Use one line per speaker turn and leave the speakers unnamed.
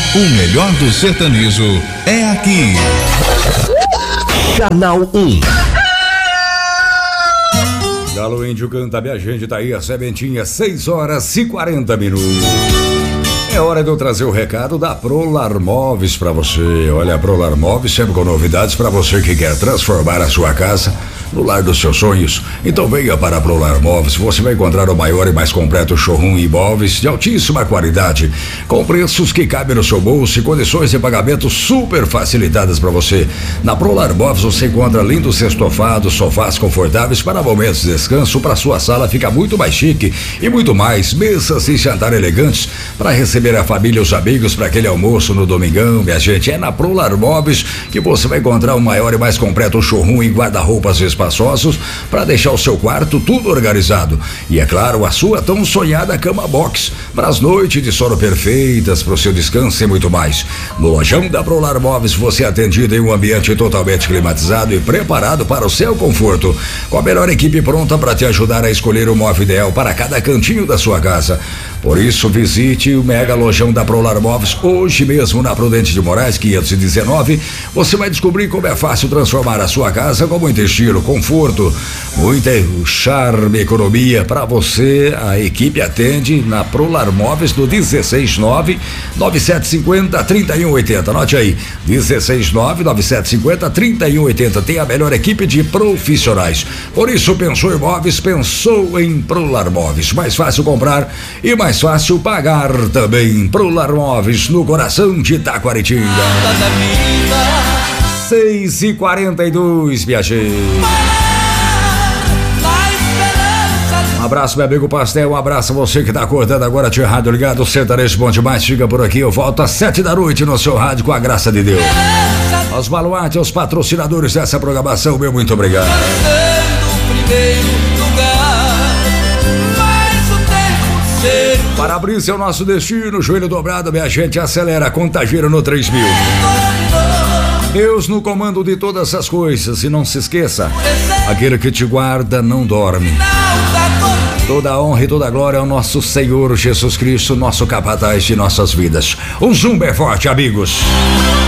O melhor do sertanejo é aqui.
Canal 1.
Galo Índio canta, minha gente, tá aí a sementinha, 6h40. É hora de eu trazer o recado da Prolar Móveis pra você. Olha, a Prolar Móveis sempre com novidades pra você que quer transformar a sua casa no lar dos seus sonhos. Então venha para a Prolar Móveis, você vai encontrar o maior e mais completo showroom em imóveis de altíssima qualidade, com preços que cabem no seu bolso e condições de pagamento super facilitadas para você. Na Prolar Móveis você encontra lindos estofados, sofás confortáveis para momentos de descanso, para sua sala ficar muito mais chique e muito mais, mesas e jantar elegantes para receber a família e os amigos para aquele almoço no domingão. Minha gente, é na Prolar Móveis que você vai encontrar o maior e mais completo showroom em guarda-roupas espaçosos para deixar o seu quarto tudo organizado. E é claro, a sua tão sonhada cama box para as noites de sono perfeitas, para o seu descanso e muito mais. No lojão da Prolar Móveis você é atendido em um ambiente totalmente climatizado e preparado para o seu conforto, com a melhor equipe pronta para te ajudar a escolher o móvel ideal para cada cantinho da sua casa. Por isso, visite o mega lojão da Prolar Móveis hoje mesmo na Prudente de Moraes 519. Você vai descobrir como é fácil transformar a sua casa com muito estilo, conforto, muita charme, economia para você. A equipe atende na Prolar Móveis no 16997503180. Anote aí, 16997503180. Tem a melhor equipe de profissionais. Por isso, pensou em móveis, pensou em Prolar Móveis. Mais fácil comprar e mais fácil pagar também. Prolar Móveis, no coração de Taquaritinga. 6h42, viajei. Um abraço, meu amigo Pastel, um abraço a você que tá acordando agora, tinha rádio ligado, o sertanejo bom demais, fica por aqui, eu volto às 7h no seu rádio, com a graça de Deus. Aos baluartes, aos patrocinadores dessa programação, meu muito obrigado. Para-brisa é o nosso destino, joelho dobrado, minha gente, acelera, a conta gira no 3000. Deus no comando de todas as coisas, e não se esqueça, aquele que te guarda não dorme. Toda a honra e toda a glória ao nosso Senhor Jesus Cristo, nosso capataz de nossas vidas. Um zoom bem forte, amigos.